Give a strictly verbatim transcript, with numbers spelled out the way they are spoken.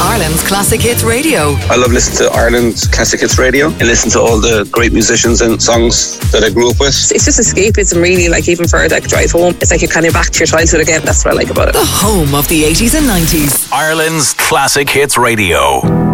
Ireland's Classic Hits Radio. I love listening to Ireland's Classic Hits Radio and listen to all the great musicians and songs that I grew up with. It's just escapism, really, like even for like drive home. It's like you're kind of back to your childhood again. That's what I like about it. The home of the eighties and nineties. Ireland's Classic Hits Radio.